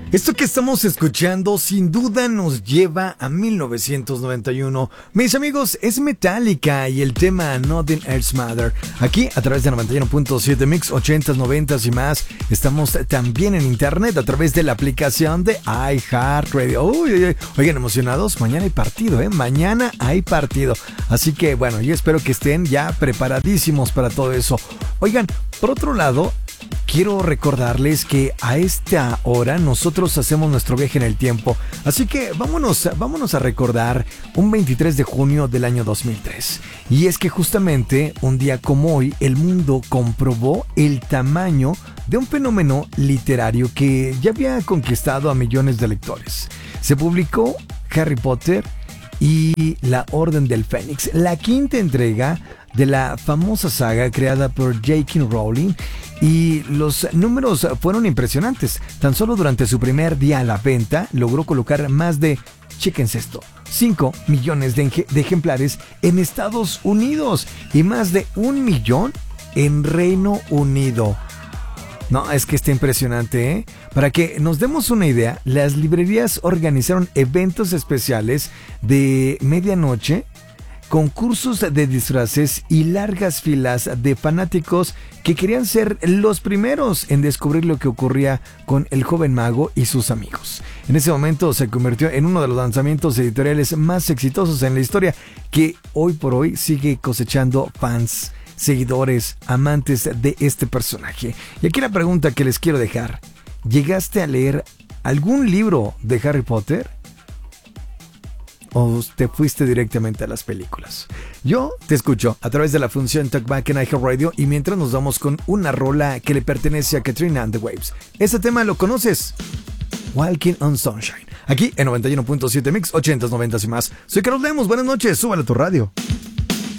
Esto que estamos escuchando sin duda nos lleva a 1991. Mis amigos, es Metallica y el tema Nothing Else Matters. Aquí a través de 91.7 Mix, 80s, 90s y más. Estamos también en internet a través de la aplicación de iHeartRadio. Oigan, emocionados, mañana hay partido, mañana hay partido. Así que bueno, yo espero que estén ya preparadísimos para todo eso. Oigan, por otro lado, quiero recordarles que a esta hora nosotros hacemos nuestro viaje en el tiempo. Así que vámonos a recordar un 23 de junio del año 2003. Y es que justamente un día como hoy el mundo comprobó el tamaño de un fenómeno literario que ya había conquistado a millones de lectores. Se publicó Harry Potter y la Orden del Fénix, la quinta entrega de la famosa saga creada por J.K. Rowling, y los números fueron impresionantes. Tan solo durante su primer día a la venta logró colocar más de, chéquense esto, 5 millones de ejemplares en Estados Unidos y más de 1 millón en Reino Unido. No, es que está impresionante, ¿eh? Para que nos demos una idea, las librerías organizaron eventos especiales de medianoche, concursos de disfraces y largas filas de fanáticos que querían ser los primeros en descubrir lo que ocurría con el joven mago y sus amigos. En ese momento se convirtió en uno de los lanzamientos editoriales más exitosos en la historia, que hoy por hoy sigue cosechando fans, seguidores, amantes de este personaje. Y aquí la pregunta que les quiero dejar: ¿llegaste a leer algún libro de Harry Potter? ¿O te fuiste directamente a las películas? Yo te escucho a través de la función Talkback en iHeartRadio, y mientras nos vamos con una rola que le pertenece a Katrina and the Waves. Este tema lo conoces, Walking on Sunshine, aquí en 91.7 Mix, 80s, 90s y más. Soy Carlos Lemos, buenas noches, súbale a tu radio.